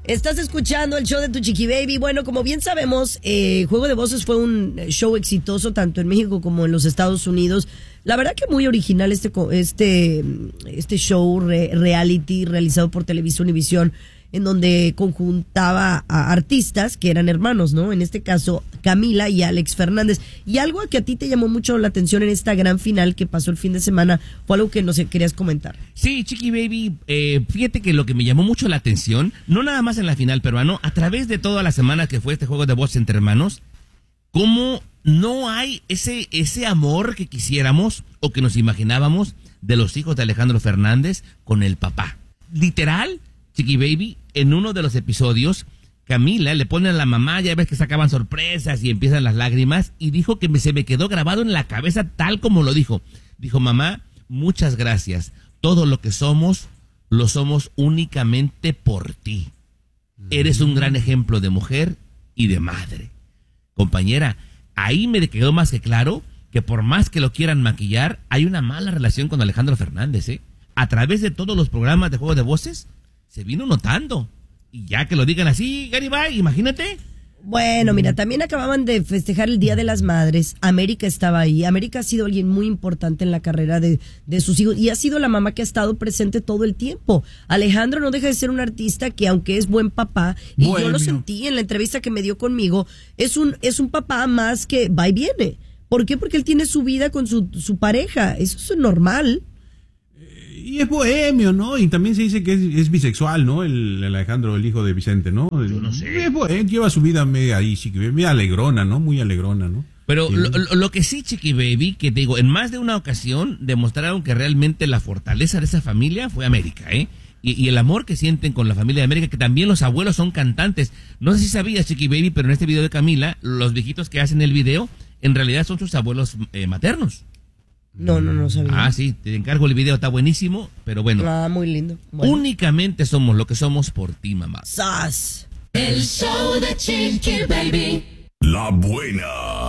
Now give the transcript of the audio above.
Estás escuchando el show de Tu Chiqui Baby. Bueno, como bien sabemos, Juego de Voces fue un show exitoso tanto en México como en los Estados Unidos. La verdad que muy original este show reality realizado por Televisa Univisión, en donde conjuntaba a artistas que eran hermanos, ¿no? En este caso, Camila y Alex Fernández. Y algo que a ti te llamó mucho la atención en esta gran final que pasó el fin de semana fue algo que no sé, querías comentar. Sí, Chiqui Baby, fíjate que lo que me llamó mucho la atención, no nada más en la final peruano, a través de toda la semana que fue este Juego de Voces entre hermanos, cómo no hay ese amor que quisiéramos o que nos imaginábamos de los hijos de Alejandro Fernández con el papá. Literal, Chiqui Baby, en uno de los episodios, Camila le pone a la mamá, ya ves que sacaban sorpresas y empiezan las lágrimas, y dijo que se me quedó grabado en la cabeza tal como lo dijo. Dijo, mamá, muchas gracias. Todo lo que somos, lo somos únicamente por ti. Eres un gran ejemplo de mujer y de madre. Compañera, ahí me quedó más que claro que por más que lo quieran maquillar, hay una mala relación con Alejandro Fernández, ¿eh? A través de todos los programas de Juego de Voces, se vino notando. Y ya que lo digan así, Garibay, imagínate. Bueno, mira, también acababan de festejar el Día de las Madres. América estaba ahí. América ha sido alguien muy importante en la carrera de sus hijos y ha sido la mamá que ha estado presente todo el tiempo. Alejandro no deja de ser un artista que, aunque es buen papá, y yo lo sentí en la entrevista que me dio conmigo, es un papá más que va y viene. ¿Por qué? Porque él tiene su vida con su pareja. Eso es normal. Y es bohemio, ¿no? Y también se dice que es bisexual, ¿no? El Alejandro, el hijo de Vicente, ¿no? Yo no sé. Es bohemio, lleva su vida media ahí, media alegrona, ¿no? Muy alegrona, ¿no? Pero lo que sí, Chiqui Baby, que te digo, en más de una ocasión demostraron que realmente la fortaleza de esa familia fue América, ¿eh? Y el amor que sienten con la familia de América, que también los abuelos son cantantes. No sé si sabías, Chiqui Baby, pero en este video de Camila, los viejitos que hacen el video, en realidad son sus abuelos maternos. No sabía. Ah, sí, te encargo el video, está buenísimo, pero bueno. Ah, muy lindo. Bueno. Únicamente somos lo que somos por ti, mamá. ¡Sas! El show de Chiqui Baby. La buena.